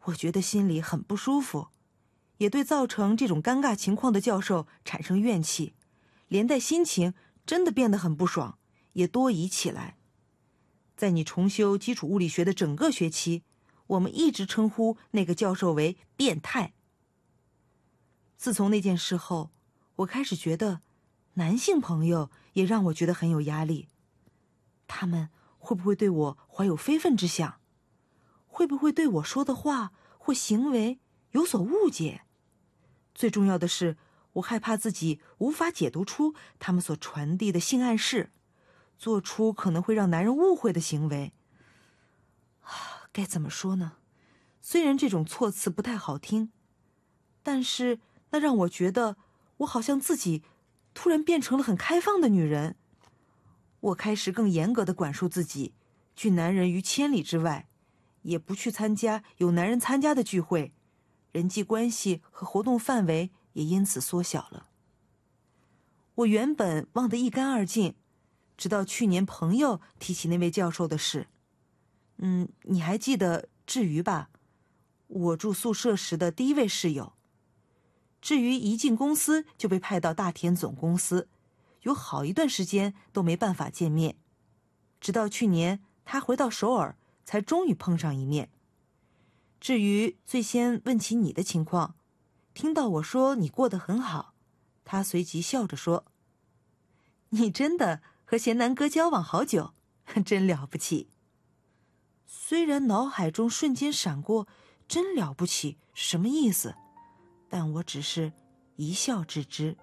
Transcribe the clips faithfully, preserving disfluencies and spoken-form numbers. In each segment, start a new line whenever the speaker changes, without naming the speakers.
我觉得心里很不舒服，也对造成这种尴尬情况的教授产生怨气，连带心情真的变得很不爽，也多疑起来。在你重修基础物理学的整个学期，我们一直称呼那个教授为变态。自从那件事后，我开始觉得男性朋友也让我觉得很有压力。他们会不会对我怀有非分之想？会不会对我说的话或行为有所误解？最重要的是，我害怕自己无法解读出他们所传递的性暗示，做出可能会让男人误会的行为。啊，该怎么说呢？虽然这种措辞不太好听，但是那让我觉得我好像自己突然变成了很开放的女人。我开始更严格地管束自己，拒男人于千里之外，也不去参加有男人参加的聚会，人际关系和活动范围也因此缩小了。我原本忘得一干二净，直到去年朋友提起那位教授的事。嗯，你还记得志瑜吧？我住宿舍时的第一位室友。志瑜一进公司就被派到大田总公司，有好一段时间都没办法见面，直到去年他回到首尔，才终于碰上一面。至于最先问起你的情况，听到我说你过得很好，他随即笑着说：“你真的和贤南哥交往好久，真了不起。”虽然脑海中瞬间闪过“真了不起”是什么意思，但我只是一笑置之。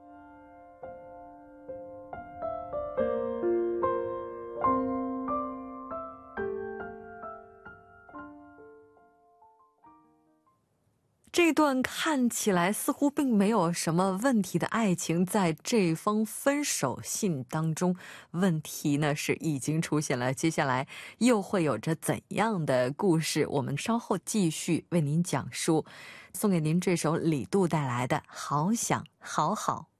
这段看起来似乎并没有什么问题的爱情，在这封分手信当中，问题呢是已经出现了。接下来又会有着怎样的故事？我们稍后继续为您讲述。送给您这首李杜带来的《好想好好》。